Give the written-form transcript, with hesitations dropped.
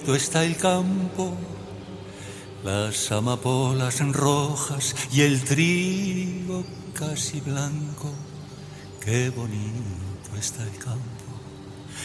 bonito está el campo, las amapolas rojas y el trigo casi blanco. Qué bonito está el campo.